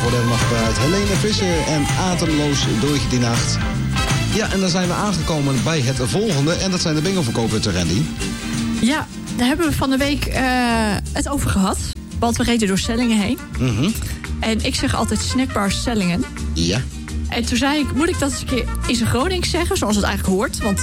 Daarvoor hebben we nog gepraat Helene Visser en Atemloos door die nacht. Ja, en dan zijn we aangekomen bij het volgende. En dat zijn de bingo-verkopen, Randy. Ja, daar hebben we van de week het over gehad. Want we reden door Sellingen heen. Mm-hmm. En ik zeg altijd snackbar Sellingen. Ja. En toen zei ik, moet ik dat eens een keer in zijn Gronings zeggen? Zoals het eigenlijk hoort. Want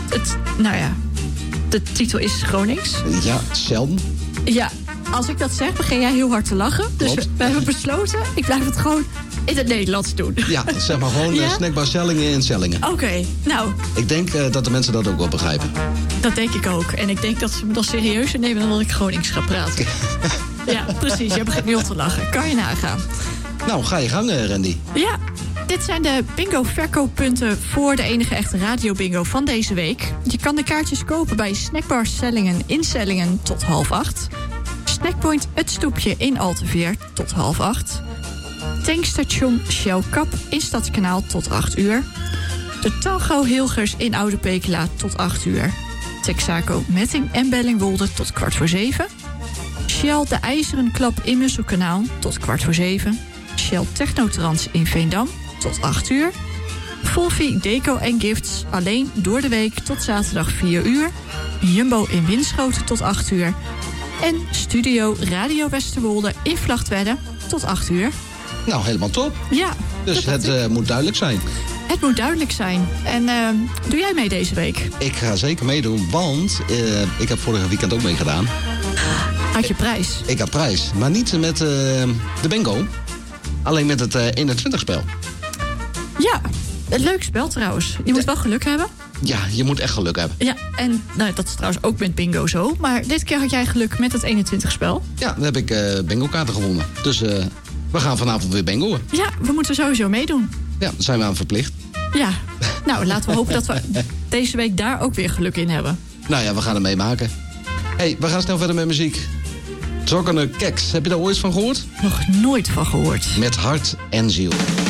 de titel is Gronings. Ja, Selden. Ja, als ik dat zeg, begin jij heel hard te lachen. Dus we hebben besloten, ik blijf het gewoon in het Nederlands doen. Ja, zeg maar gewoon snackbar Sellingen in Sellingen. Oké, nou. Ik denk dat de mensen dat ook wel begrijpen. Dat denk ik ook. En ik denk dat ze me dan serieuzer nemen dan dat ik Gronings ga praten. Ja, precies. Je begint nu al te lachen. Kan je nagaan. Nou, ga je gang, Randy. Ja, dit zijn de bingo-verkooppunten voor de enige echte radiobingo van deze week. Je kan de kaartjes kopen bij Snackbar Sellingen in Sellingen tot 7:30. Snackpoint Het Stoepje in Alteveer tot 7:30. Tankstation Shell Kap in Stadskanaal tot 8 uur. De Talgo Hilgers in Oude Pekela tot 8 uur. Texaco Metting en Bellingwolde tot 6:15. Shell De IJzeren Klap in Musselkanaal tot 6:15. Shell Technotrans in Veendam tot 8 uur. Volvi Deco en Gifts alleen door de week tot zaterdag 4 uur. Jumbo in Winschoten tot 8 uur. En Studio Radio Westerwolde in Vlachtwedde tot 8 uur. Nou, helemaal top. Ja. Dus het moet duidelijk zijn. Het moet duidelijk zijn. En doe jij mee deze week? Ik ga zeker meedoen, want ik heb vorige weekend ook meegedaan. Had je prijs? Ik had prijs, maar niet met de bingo. Alleen met het 21-spel. Ja, een leuk spel trouwens. Je moet wel geluk hebben. Ja, je moet echt geluk hebben. Ja, en nou, dat is trouwens ook met bingo zo. Maar dit keer had jij geluk met het 21-spel. Ja, dan heb ik bingo-kaarten gewonnen. Dus we gaan vanavond weer bingoen. Ja, we moeten sowieso meedoen. Ja, dan zijn we aan verplicht. Ja, nou, laten we hopen dat we deze week daar ook weer geluk in hebben. Nou ja, we gaan het meemaken. Hey, we gaan snel verder met muziek. Trokkende Keks, heb je daar ooit van gehoord? Nog nooit van gehoord. Met hart en ziel.